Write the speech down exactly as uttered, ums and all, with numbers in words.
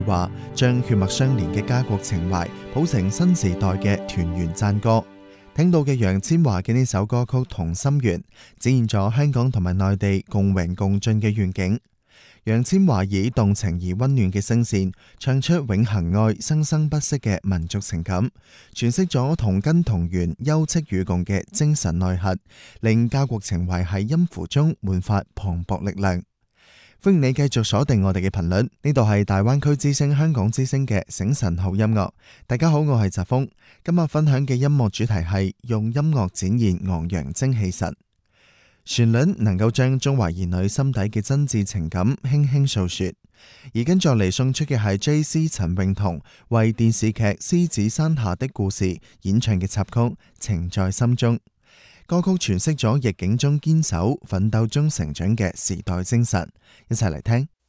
話將血脈相連嘅家國情懷譜成新時代嘅團圓讚歌。聽到嘅楊千嬅嘅呢首歌曲《同心圓》，展現咗香港同埋內地共榮共進嘅願景。楊千嬅以動情而溫暖嘅聲線，唱出永恆愛、生生不息嘅民族情感，詮釋咗同根同源、休戚與共嘅精神內核，令家國情懷喺音符中煥發磅礴力量。歡迎你繼續鎖定我哋嘅頻率，呢度係大灣區之聲、香港之聲嘅醒晨好音樂。大家好，我係澤峰，今日分享嘅音樂主題係用音樂展現昂揚精氣神。旋律能夠將中華兒女心底嘅真摯情感輕輕訴說。而跟住嚟送出嘅係 J C 陳詠彤為電視劇《獅子山下的故事》演唱嘅插曲《情在心中》。歌曲詮釋咗逆境中堅守、奮鬥中成長嘅時代精神，一齊嚟聽。